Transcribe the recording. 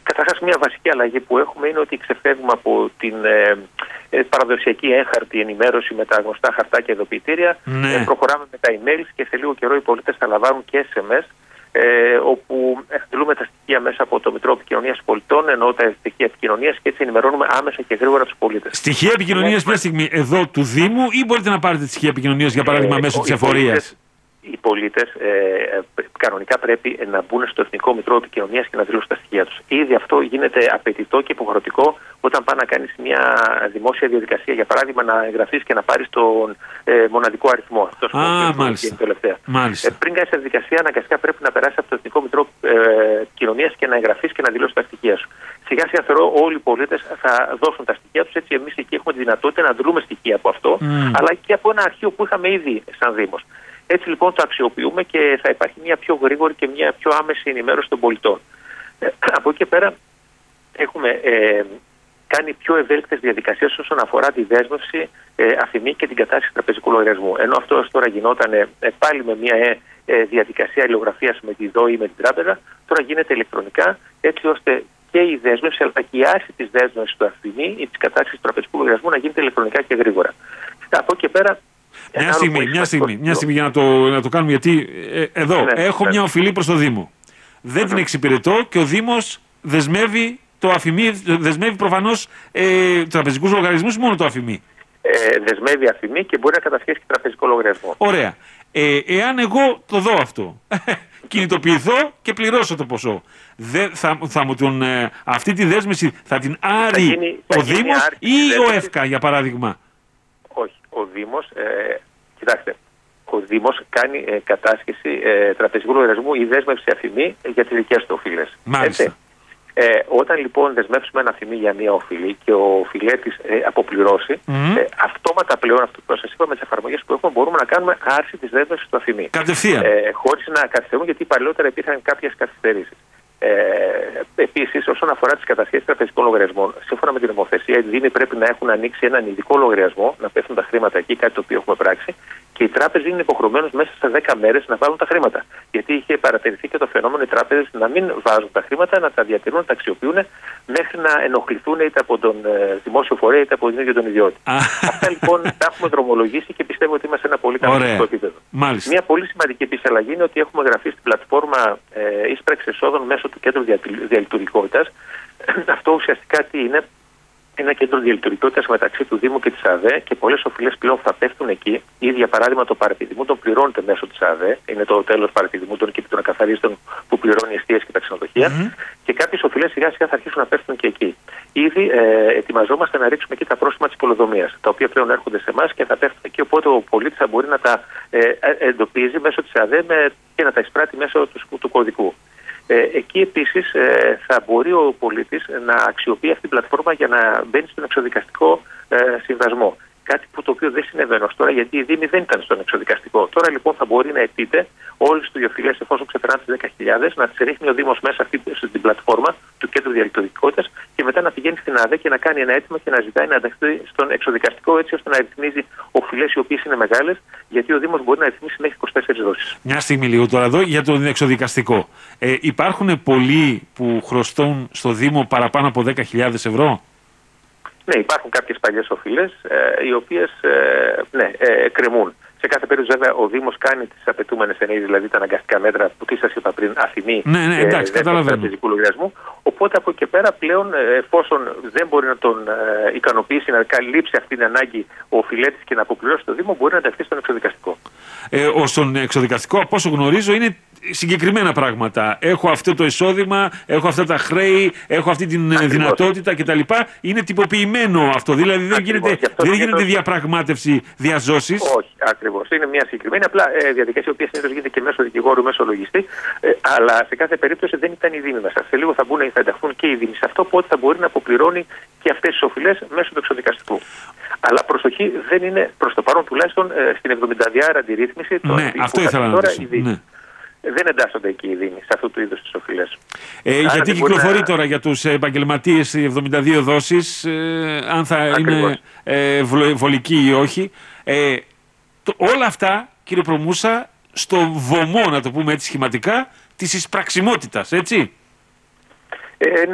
Καταρχάς, μια βασική αλλαγή που έχουμε είναι ότι ξεφεύγουμε από την παραδοσιακή έγχαρτη ενημέρωση με τα γνωστά χαρτά και ειδοποιητήρια. Προχωράμε με τα emails και σε λίγο καιρό οι πολίτες θα λαμβάνουν και SMS, όπου εκτελούμε τα στοιχεία μέσα από το Μητρό Επικοινωνίας Πολιτών, εννοώ τα στοιχεία επικοινωνίας, και έτσι ενημερώνουμε άμεσα και γρήγορα τους πολίτες. Στοιχεία επικοινωνίας μια στιγμή εδώ του Δήμου, ή μπορείτε να πάρετε στοιχεία επικοινωνίας, για παράδειγμα, μέσω της εφορίας? Οι πολίτες κανονικά πρέπει να μπουν στο Εθνικό Μητρό Επικοινωνίας και να δηλώσουν τα στοιχεία τους. Ήδη αυτό γίνεται απαιτητό και υποχρεωτικό όταν πας να κάνεις μια δημόσια διαδικασία. Για παράδειγμα, να εγγραφείς και να πάρεις τον μοναδικό αριθμό. Μάλιστα. Πριν κάνεις τη διαδικασία, αναγκαστικά πρέπει να περάσεις από το Εθνικό Μητρό Επικοινωνίας και να εγγραφείς και να δηλώσεις τα στοιχεία σου. Σιγά σιγά θεωρώ όλοι οι πολίτες θα δώσουν τα στοιχεία τους. Έτσι, εμείς εκεί έχουμε τη δυνατότητα να αντλούμε στοιχεία από αυτό, αλλά και από ένα αρχείο που είχαμε ήδη σαν Δήμος. Έτσι λοιπόν το αξιοποιούμε και θα υπάρχει μια πιο γρήγορη και μια πιο άμεση ενημέρωση των πολιτών. Από εκεί και πέρα έχουμε κάνει πιο ευέλικτες διαδικασίες όσον αφορά τη δέσμευση, αφημί και την κατάσχεση τραπεζικού λογαριασμού. Ενώ αυτό ως τώρα γινόταν πάλι με μια διαδικασία αλληλογραφίας με τη ΔΟΗ ή με την τράπεζα, τώρα γίνεται ηλεκτρονικά, έτσι ώστε και η δέσμευση αλλά και η άρση της δέσμευσης του αφημί ή της κατάσχεσης του τραπεζικού λογαριασμού να γίνεται ηλεκτρονικά και γρήγορα. Από εκεί και πέρα. Μια στιγμή για να το κάνουμε, γιατί εδώ έχω μια οφειλή προς το Δήμο. Δεν την εξυπηρετώ και ο Δήμος δεσμεύει το αφημί, δεσμεύει προφανώς τραπεζικούς λογαριασμούς, μόνο το αφημί. Δεσμεύει αφημί και μπορεί να κατασχέσει και τραπεζικό λογαριασμό. Ωραία. Εάν εγώ το δω αυτό, κινητοποιηθώ και πληρώσω το ποσό, αυτή τη δέσμευση θα την άρει ο Δήμος ή ο ΕΦΚΑ, για παράδειγμα? Όχι. Ο Δήμος, κοιτάξτε, ο Δήμος κάνει κατάσχεση τραπεζικού λογαριασμού ή δέσμευση αφημί για τις δικές του οφειλές. Μάλιστα. Όταν λοιπόν δεσμεύσουμε ένα αφημί για μια οφειλή και ο οφειλέτης αποπληρώσει, αυτόματα πλέον, αυτό που σας είπα, με τις εφαρμογές που έχουμε, μπορούμε να κάνουμε άρση της δέσμευσης του αφημί. Κατευθείαν. Χωρίς να καθυστερούν, γιατί παλαιότερα υπήρχαν κάποιες καθυστερήσεις. Επίσης, όσον αφορά τις κατασχέσεις τραπεζικών λογαριασμών, σύμφωνα με την νομοθεσία, οι Δήμοι πρέπει να έχουν ανοίξει έναν ειδικό λογαριασμό, να πέφτουν τα χρήματα εκεί, κάτι το οποίο έχουμε πράξει, και οι τράπεζες είναι υποχρεωμένες μέσα σε 10 μέρες να βάλουν τα χρήματα. Γιατί είχε παρατηρηθεί και το φαινόμενο οι τράπεζες να μην βάζουν τα χρήματα, να τα διατηρούν, να τα αξιοποιούν μέχρι να ενοχληθούν είτε από τον δημόσιο φορέα είτε από τον ίδιο τον ιδιώτη. Αυτά λοιπόν τα έχουμε δρομολογήσει και πιστεύω ότι είμαστε σε ένα πολύ καλό επίπεδο. Μια πολύ σημαντική επίσης αλλαγή είναι ότι έχουμε γραφεί στην πλατφόρμα εισπράξης εσόδων μέσω του κέντρου διαλειτουργικότητας. Αυτό ουσιαστικά τι είναι? Ένα κέντρο διαλειτουργικότητας μεταξύ του Δήμου και της ΑΔΕ, και πολλές οφειλές πλέον θα πέφτουν εκεί. Ήδη, για παράδειγμα, το παρεπιδημούντων πληρώνεται μέσω της ΑΔΕ. Είναι το τέλος παρεπιδημούντων και των ακαθαρίστων που πληρώνει οι εστίες και τα ξενοδοχεία. Και κάποιες οφειλές σιγά σιγά θα αρχίσουν να πέφτουν και εκεί. Ήδη ετοιμαζόμαστε να ρίξουμε εκεί τα πρόστιμα της πολεοδομίας, τα οποία πλέον έρχονται σε εμάς και θα πέφτουν εκεί. Οπότε ο πολίτης θα μπορεί να τα εντοπίζει μέσω της ΑΔΕ και να τα εισπράττει μέσω του κωδικού. Εκεί επίσης θα μπορεί ο πολίτης να αξιοποιεί αυτή την πλατφόρμα για να μπαίνει στον εξοδικαστικό συμβασμό. Κάτι που το οποίο δεν συνέβαινε ως τώρα, γιατί οι Δήμοι δεν ήταν στον εξοδικαστικό. Τώρα λοιπόν θα μπορεί να αιτείται όλες τις οφειλές, εφόσον ξεπερνά τις 10.000, να τις ρίχνει ο Δήμος μέσα στην πλατφόρμα του κέντρου διαλειτουργικότητας και μετά να πηγαίνει στην ΑΔΕ και να κάνει ένα αίτημα και να ζητάει να ενταχθεί στον εξοδικαστικό, έτσι ώστε να ρυθμίζει οφειλές οι οποίες είναι μεγάλες, γιατί ο Δήμος μπορεί να ρυθμίσει μέχρι 24 δόσεις. Μια στιγμή λίγο τώρα εδώ για τον εξοδικαστικό. Υπάρχουν πολλοί που χρωστούν στο Δήμο παραπάνω από 10.000 ευρώ? Ναι, υπάρχουν κάποιες παλιές οφειλές οι οποίες κρεμούν. Σε κάθε περίπτωση, βέβαια, ο Δήμος κάνει τις απαιτούμενες ενέργειες, δηλαδή τα αναγκαστικά μέτρα που τι σας είπα πριν, αφημί και τραπεζικού λογαριασμού. Οπότε από εκεί και πέρα πλέον, εφόσον δεν μπορεί να τον ικανοποιήσει, να καλύψει αυτή την ανάγκη ο οφειλέτης και να αποπληρώσει το Δήμο, μπορεί να ενταχθεί στον εξοδικαστικό. Στον εξοδικαστικό, από όσο γνωρίζω, είναι συγκεκριμένα πράγματα. Έχω αυτό το εισόδημα, έχω αυτά τα χρέη, έχω αυτή την δυνατότητα κτλ. Είναι τυποποιημένο αυτό. Δηλαδή δεν γίνεται διαπραγμάτευση διαζώσης. Όχι, ακριβώς. Είναι μια συγκεκριμένη απλά διαδικασία, η οποία συνήθως γίνεται και μέσω δικηγόρου, μέσω λογιστή. Αλλά σε κάθε περίπτωση δεν ήταν οι Δήμοι μέσα. Σε λίγο θα ενταχθούν και οι Δήμοι σε αυτό, οπότε θα μπορεί να αποπληρώνει και αυτές τις οφειλές μέσω του εξοδικαστικού. Αλλά προσοχή, δεν είναι προς το παρόν τουλάχιστον στην 70η αντιρρύθμιση. Ναι, αυτό ήθελα να ρωτήσω. Δεν εντάσσονται εκεί οι Δήμοι σε αυτού του είδους τις οφειλές. Γιατί κυκλοφορεί τώρα για τους επαγγελματίες οι 72 δόσεις, αν θα είναι βολική ή όχι. Όλα αυτά, κύριε Προμούσα, στο βωμό, να το πούμε έτσι σχηματικά, της εισπραξιμότητας, έτσι.